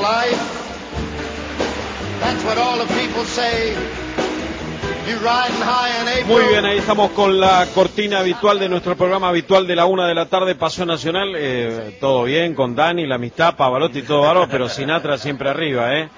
life. That's what all the people say. You're riding high in April. Muy bien, ahí estamos con la cortina habitual de nuestro programa habitual de la 1 de la tarde, Pasión Nacional. Todo bien con Dani, la amistad, Pavarotti, todo bárbaro, pero Sinatra siempre arriba, ¿eh?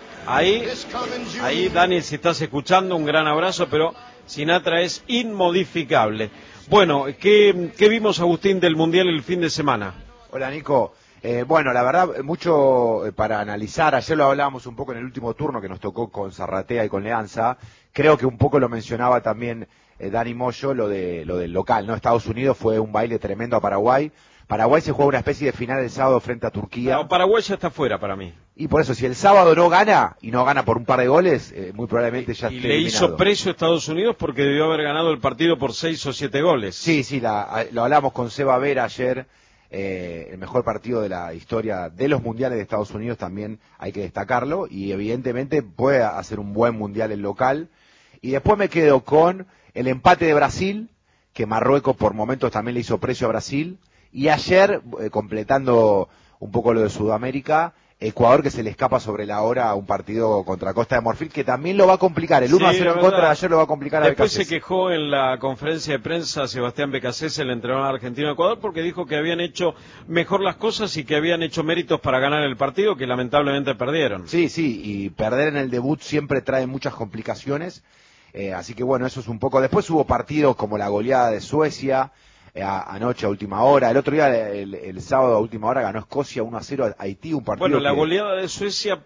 Ahí, Dani, si estás escuchando, un gran abrazo, pero Sinatra es inmodificable. Bueno, ¿qué vimos, Agustín, del Mundial el fin de semana? Hola, Nico. Bueno, la verdad, mucho para analizar. Ayer lo hablábamos un poco en el último turno que nos tocó con Zarratea y con Leanza. Creo que un poco lo mencionaba también Dani Moyo, lo del local, ¿no? Estados Unidos fue un baile tremendo a Paraguay. Paraguay se juega una especie de final el sábado frente a Turquía. No, Paraguay ya está fuera para mí. Y por eso, si el sábado no gana, y no gana por un par de goles, muy probablemente ya esté eliminado. Y le hizo precio a Estados Unidos porque debió haber ganado el partido por 6 o 7 goles. Sí, lo hablamos con Seba Vera ayer. El mejor partido de la historia de los mundiales de Estados Unidos también hay que destacarlo, y evidentemente puede hacer un buen mundial el local. Y después me quedo con el empate de Brasil, que Marruecos por momentos también le hizo precio a Brasil, y ayer, completando un poco lo de Sudamérica, Ecuador, que se le escapa sobre la hora a un partido contra Costa de Marfil, que también lo va a complicar. El 1-0 en contra de ayer lo va a complicar a Después Becasés. se quejó en la conferencia de prensa Sebastián Becasés, el entrenador argentino de Ecuador, porque dijo que habían hecho mejor las cosas y que habían hecho méritos para ganar el partido, que lamentablemente perdieron. Sí, y perder en el debut siempre trae muchas complicaciones. Así que bueno, eso es un poco. Después hubo partidos como la goleada de Suecia, anoche a última hora. El otro día, el sábado a última hora, ganó Escocia 1-0 a Haití, un partido. Bueno, la goleada de Suecia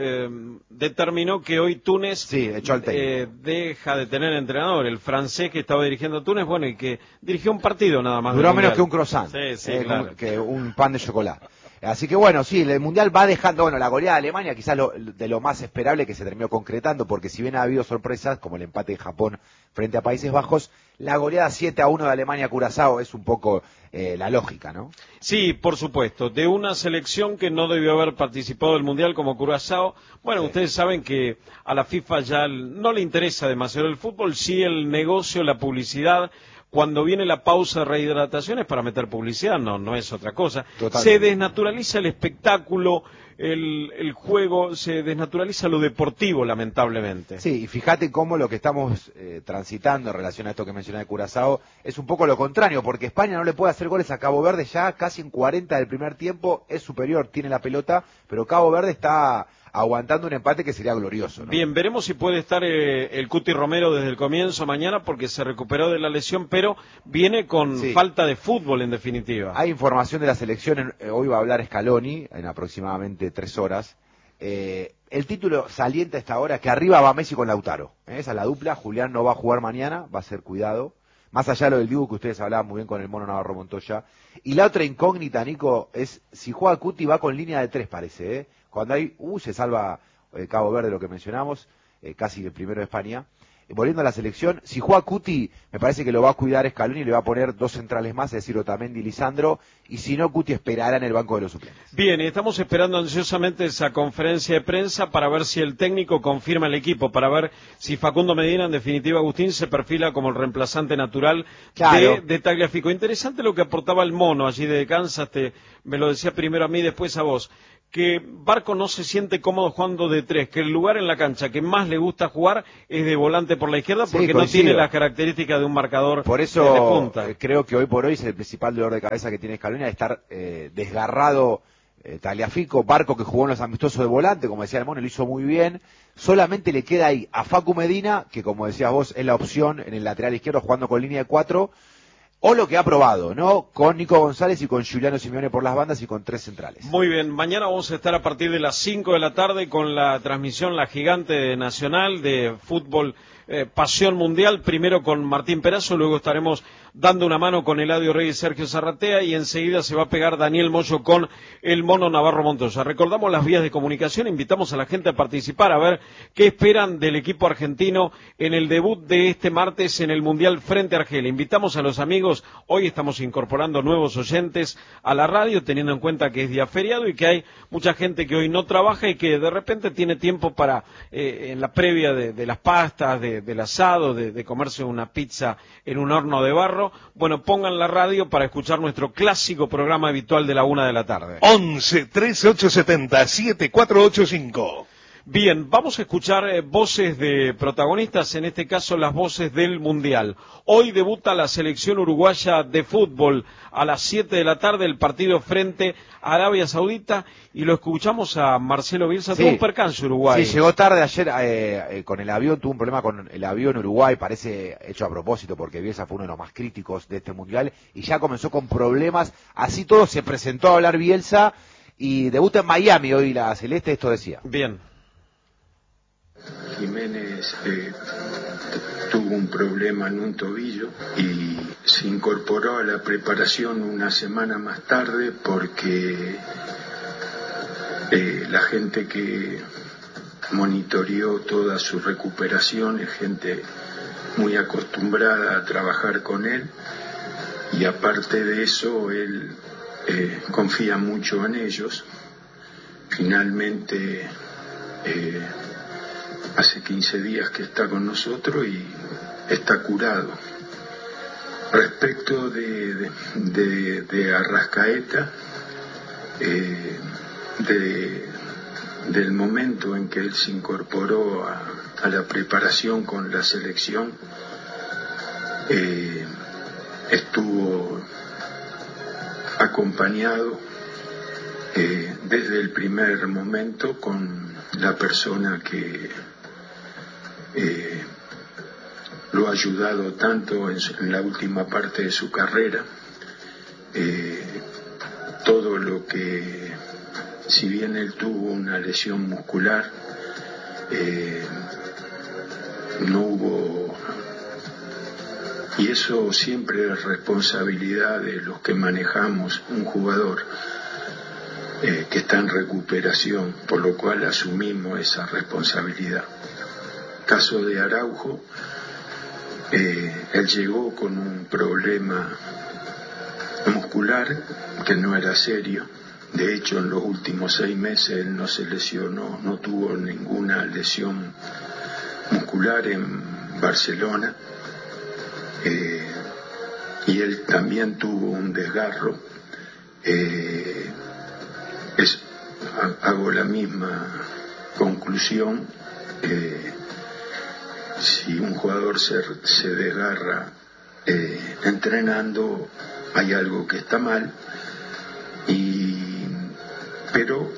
determinó que hoy Túnez echó al técnico. Deja de tener entrenador. El francés que estaba dirigiendo a Túnez, bueno, y que dirigió un partido nada más. Duró menos que un croissant, claro. que un pan de chocolate. Así que bueno, sí, el Mundial va dejando, la goleada de Alemania quizás de lo más esperable que se terminó concretando, porque si bien ha habido sorpresas, como el empate de Japón frente a Países Bajos, la goleada 7-1 de Alemania a Curazao es un poco la lógica, ¿no? Sí, por supuesto, de una selección que no debió haber participado del Mundial como Curazao. Bueno, ustedes saben que a la FIFA ya no le interesa demasiado el fútbol, sí el negocio, la publicidad. Cuando viene la pausa de rehidratación es para meter publicidad, no es otra cosa. Totalmente. Se desnaturaliza el espectáculo, el juego, se desnaturaliza lo deportivo, lamentablemente. Sí, y fíjate cómo lo que estamos transitando en relación a esto que mencioné de Curazao es un poco lo contrario, porque España no le puede hacer goles a Cabo Verde ya casi en 40 del primer tiempo, es superior, tiene la pelota, pero Cabo Verde está aguantando un empate que sería glorioso, ¿no? Bien, veremos si puede estar el Cuti Romero desde el comienzo mañana, porque se recuperó de la lesión, pero viene con falta de fútbol en definitiva. Hay información de la selección, hoy va a hablar Scaloni en aproximadamente 3 horas. El título saliente a esta hora, que arriba va Messi con Lautaro. Esa es la dupla. Julián no va a jugar mañana, va a ser cuidado. Más allá de lo del Dibu, que ustedes hablaban muy bien con el Mono Navarro Montoya. Y la otra incógnita, Nico, es si juega Cuti va con línea de 3, parece, Cuando hay, se salva Cabo Verde, lo que mencionamos, casi el primero de España. Volviendo a la selección, si juega Cuti, me parece que lo va a cuidar Scaloni y le va a poner 2 centrales más, es decir, Otamendi y Lisandro, y si no, Cuti esperará en el banco de los suplentes. Bien, estamos esperando ansiosamente esa conferencia de prensa para ver si el técnico confirma el equipo, para ver si Facundo Medina, en definitiva, Agustín, se perfila como el reemplazante natural de Tagliafico. Interesante lo que aportaba el Mono allí de Kansas, me lo decía primero a mí, después a vos, que Barco no se siente cómodo jugando de 3, que el lugar en la cancha que más le gusta jugar es de volante por la izquierda, porque no tiene las características de un marcador por eso, de punta. Creo que hoy por hoy es el principal dolor de cabeza que tiene Scaloni, de estar desgarrado Tagliafico. Barco, que jugó en los amistosos de volante, como decía el Mono, lo hizo muy bien. Solamente le queda ahí a Facu Medina, que como decías vos, es la opción en el lateral izquierdo jugando con línea de 4, o lo que ha probado, ¿no? Con Nico González y con Giuliano Simeone por las bandas y con 3 centrales. Muy bien, mañana vamos a estar a partir de las 5 de la tarde con la transmisión La Gigante Nacional de fútbol Pasión Mundial, primero con Martín Perazo, luego estaremos dando una mano con Eladio Rey y Sergio Zarratea, y enseguida se va a pegar Daniel Moyo con el Mono Navarro Montoya. Recordamos las vías de comunicación, invitamos a la gente a participar, a ver qué esperan del equipo argentino en el debut de este martes en el Mundial frente a Argelia. Invitamos a los amigos, hoy estamos incorporando nuevos oyentes a la radio, teniendo en cuenta que es día feriado y que hay mucha gente que hoy no trabaja y que de repente tiene tiempo para, en la previa de las pastas, de del asado, de comerse una pizza en un horno de barro, bueno, pongan la radio para escuchar nuestro clásico programa habitual de la 1 de la tarde. 11 3870 7485. Bien, vamos a escuchar voces de protagonistas, en este caso las voces del Mundial. Hoy debuta la selección uruguaya de fútbol a las 7 de la tarde, el partido frente a Arabia Saudita, y lo escuchamos a Marcelo Bielsa. Sí. Tuvo un percance Uruguay. Sí, llegó tarde ayer con el avión, tuvo un problema con el avión Uruguay, parece hecho a propósito porque Bielsa fue uno de los más críticos de este Mundial y ya comenzó con problemas. Así todo se presentó a hablar Bielsa y debuta en Miami hoy la Celeste, esto decía. Bien. Jiménez tuvo un problema en un tobillo y se incorporó a la preparación una semana más tarde porque la gente que monitoreó toda su recuperación es gente muy acostumbrada a trabajar con él y aparte de eso él confía mucho en ellos. Finalmente hace 15 días que está con nosotros y está curado. Respecto de Arrascaeta, del momento en que él se incorporó a la preparación con la selección, estuvo acompañado desde el primer momento con la persona que lo ha ayudado tanto en la última parte de su carrera. Todo lo que, si bien él tuvo una lesión muscular, no hubo, y eso siempre es responsabilidad de los que manejamos un jugador que está en recuperación, por lo cual asumimos esa responsabilidad. Caso de Araujo, él llegó con un problema muscular que no era serio. De hecho, en los últimos 6 meses él no se lesionó, no tuvo ninguna lesión muscular en Barcelona. Y él también tuvo un desgarro. Hago la misma conclusión. Si un jugador se desgarra entrenando, hay algo que está mal, pero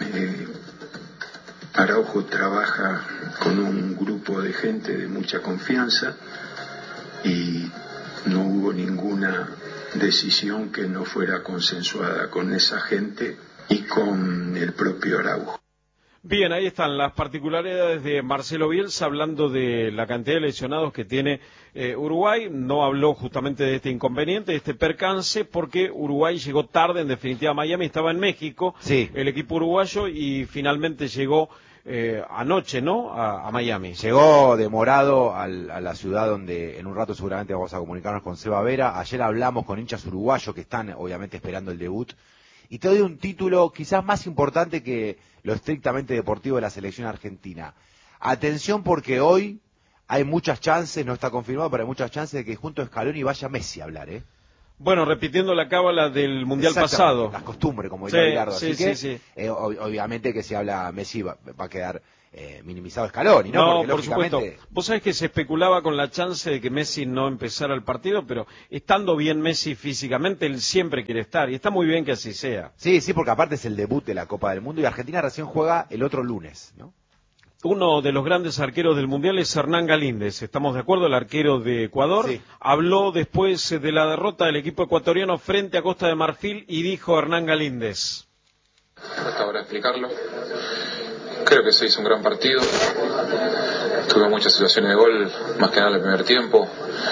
Araujo trabaja con un grupo de gente de mucha confianza y no hubo ninguna decisión que no fuera consensuada con esa gente y con el propio Araujo. Bien, ahí están las particularidades de Marcelo Bielsa hablando de la cantidad de lesionados que tiene Uruguay. No habló justamente de este inconveniente, de este percance, porque Uruguay llegó tarde, en definitiva, a Miami, estaba en México, sí, el equipo uruguayo, y finalmente llegó anoche, ¿no?, a Miami. Llegó demorado a la ciudad donde en un rato seguramente vamos a comunicarnos con Seba Vera. Ayer hablamos con hinchas uruguayos que están obviamente esperando el debut. Y te doy un título quizás más importante que lo estrictamente deportivo de la selección argentina. Atención porque hoy hay muchas chances, no está confirmado, pero hay muchas chances de que junto a Scaloni vaya Messi a hablar, ¿eh? Bueno, repitiendo la cábala del Mundial pasado. Las costumbres, como diría Bilardo. Sí, Así que, sí. Obviamente que si habla Messi va a quedar minimizado Scaloni, ¿no? No, porque, por supuesto. Vos sabés que se especulaba con la chance de que Messi no empezara el partido, pero estando bien Messi físicamente, él siempre quiere estar, y está muy bien que así sea. Sí, porque aparte es el debut de la Copa del Mundo y Argentina recién juega el otro lunes, ¿no? Uno de los grandes arqueros del Mundial es Hernán Galíndez, ¿estamos de acuerdo? El arquero de Ecuador. Sí. Habló después de la derrota del equipo ecuatoriano frente a Costa de Marfil y dijo Hernán Galíndez: hasta ahora explicarlo. Creo que se hizo un gran partido. Tuve muchas situaciones de gol, más que nada en el primer tiempo.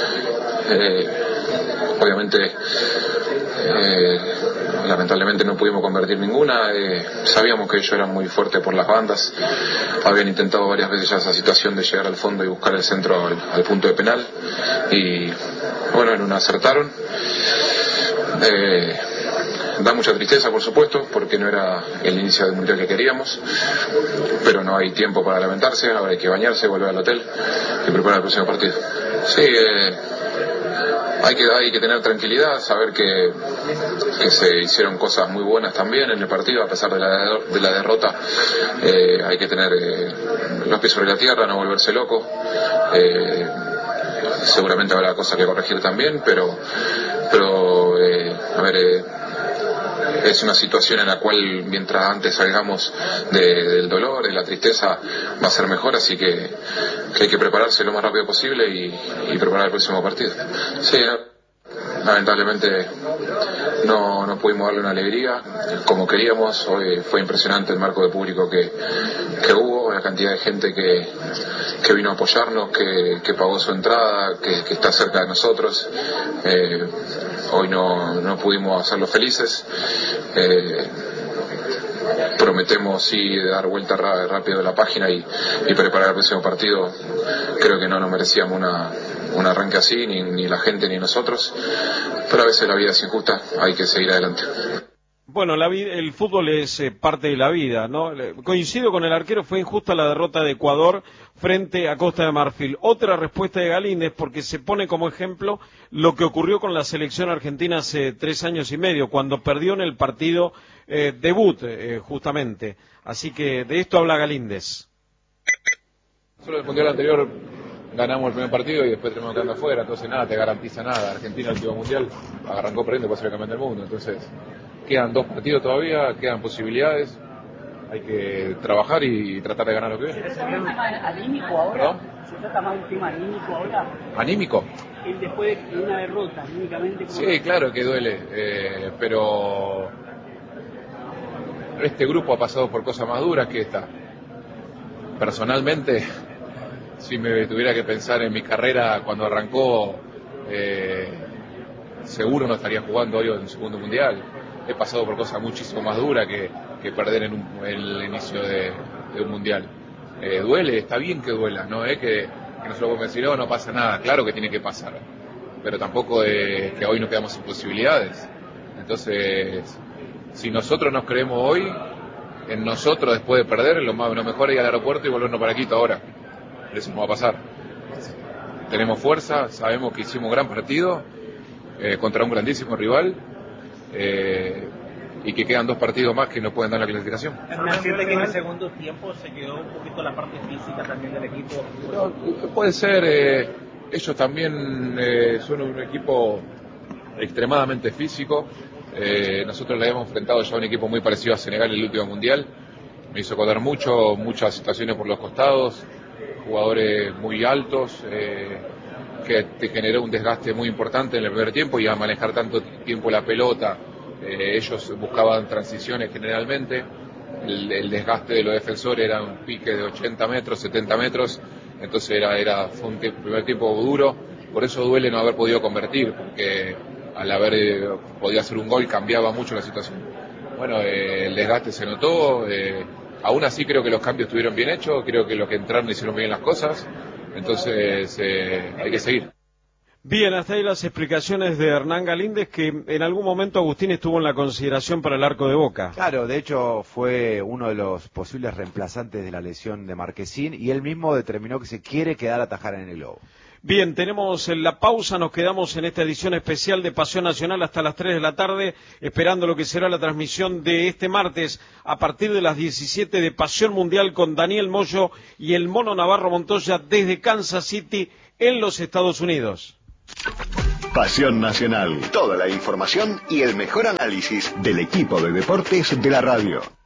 Obviamente, lamentablemente no pudimos convertir ninguna. Sabíamos que ellos eran muy fuertes por las bandas. Habían intentado varias veces ya esa situación de llegar al fondo y buscar el centro al punto de penal. Y bueno, en una acertaron. Da mucha tristeza, por supuesto, porque no era el inicio del mundial que queríamos, pero no hay tiempo para lamentarse. Ahora hay que bañarse, volver al hotel y preparar el próximo partido. Sí, hay que tener tranquilidad, saber que se hicieron cosas muy buenas también en el partido, a pesar de la derrota. Hay que tener los pies sobre la tierra, no volverse loco. Seguramente habrá cosas que corregir también, pero a ver, es una situación en la cual mientras antes salgamos del dolor, de la tristeza, va a ser mejor, así que hay que prepararse lo más rápido posible y preparar el próximo partido. Sí, lamentablemente no pudimos darle una alegría como queríamos. Hoy fue impresionante el marco de público que hubo, la cantidad de gente que vino a apoyarnos, que pagó su entrada, que está cerca de nosotros. Hoy no pudimos hacerlos felices. Prometemos sí dar vuelta rápido a la página y preparar el próximo partido. Creo que no nos merecíamos un arranque así, ni la gente ni nosotros, pero a veces la vida es injusta, hay que seguir adelante. Bueno, el fútbol es parte de la vida, ¿no? Coincido con el arquero, fue injusta la derrota de Ecuador frente a Costa de Marfil. Otra respuesta de Galíndez, porque se pone como ejemplo lo que ocurrió con la selección argentina hace 3 años y medio, cuando perdió en el partido debut, justamente. Así que de esto habla Galíndez. Solo el mundial anterior ganamos el primer partido y después terminamos quedando afuera, entonces nada te garantiza nada. Argentina, el último mundial, arrancó perdiendo para ser el campeón del mundo, entonces quedan 2 partidos todavía, quedan posibilidades, hay que trabajar y tratar de ganar lo que viene. ¿Se trata un tema anímico ahora? ¿Perdón? ¿Se trata más de un tema anímico ahora? ¿Anímico? Después de una derrota, anímicamente. Sí, claro que duele, pero este grupo ha pasado por cosas más duras que esta. Personalmente, si me tuviera que pensar en mi carrera cuando arrancó, seguro no estaría jugando hoy en el segundo mundial. He pasado por cosas muchísimo más duras que perder en el inicio de un mundial. Duele, está bien que duela, no es que nosotros podemos decir, no pasa nada, claro que tiene que pasar, pero tampoco es que hoy nos quedamos sin posibilidades. Entonces, si nosotros nos creemos hoy, en nosotros después de perder, lo mejor es ir al aeropuerto y volvernos para Quito ahora. Eso no va a pasar. Tenemos fuerza, sabemos que hicimos gran partido contra un grandísimo rival, y que quedan 2 partidos más que nos pueden dar la clasificación. ¿Me siente que en el segundo tiempo se quedó un poquito la parte física también del equipo? Puede ser, ellos también son un equipo extremadamente físico. Nosotros le habíamos enfrentado ya a un equipo muy parecido a Senegal en el último mundial. Me hizo acordar muchas situaciones por los costados, jugadores muy altos, que te generó un desgaste muy importante en el primer tiempo, y a manejar tanto tiempo la pelota, ellos buscaban transiciones generalmente, el desgaste de los defensores era un pique de 80 metros, 70 metros, entonces fue un primer tiempo duro, por eso duele no haber podido convertir, porque al haber podido hacer un gol cambiaba mucho la situación. Bueno, el desgaste se notó, aún así creo que los cambios estuvieron bien hechos, creo que los que entraron hicieron bien las cosas, entonces hay que seguir. Bien, hasta ahí las explicaciones de Hernán Galíndez, que en algún momento Agustín estuvo en la consideración para el arco de Boca. Claro, de hecho fue uno de los posibles reemplazantes de la lesión de Marquesín, y él mismo determinó que se quiere quedar a atajar en el Globo. Bien, tenemos la pausa, nos quedamos en esta edición especial de Pasión Nacional hasta las 3 de la tarde, esperando lo que será la transmisión de este martes a partir de las 17 de Pasión Mundial con Daniel Moyo y el Mono Navarro Montoya desde Kansas City en los Estados Unidos. Pasión Nacional, toda la información y el mejor análisis del equipo de deportes de la radio.